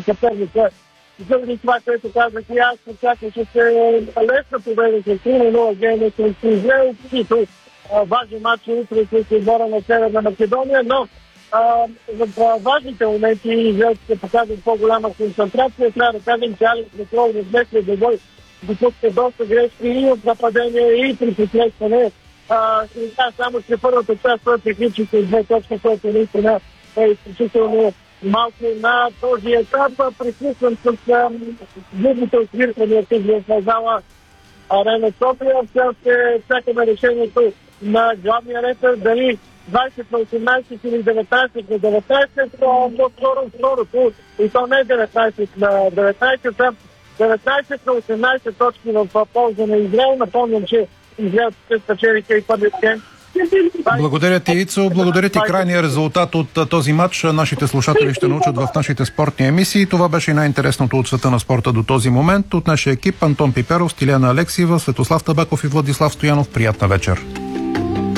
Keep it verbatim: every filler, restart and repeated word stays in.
съперника. Заради това, което казах и аз, очаквах, че се лесна победа с три на нула гейма с Израел, които важни матчи утре с отбора на Северна Македония, но а, в важните моменти Израел ще показва по-голяма концентрация. Трябва да кажем, че Алекс Митров в днешния двубой допуска доста грешки и от нападение, и при преследване. Да, само че първата част това приключи с две точки, което наистина е изключително малко на този етап. Приключвам с видните отвиркания в зала Арена София. Все още чакаме решението на главния ретър, дали двайсет на осемнайсет или деветнайсет на деветнайсет, но по-скоро второто, и то не деветнайсет на деветнайсет, а деветнайсет на осемнайсет точки в полза на Израел. Напомням, че Израел ще спечелиха и първият ген. Благодаря ти, Ицо. Благодаря ти. Крайния резултат от този матч нашите слушатели ще научат в нашите спортни емисии. Това беше най-интересното от света на спорта до този момент. От нашия екип Антон Пиперов, Стиляна Алексиева, Светослав Табаков и Владислав Стоянов. Приятна вечер.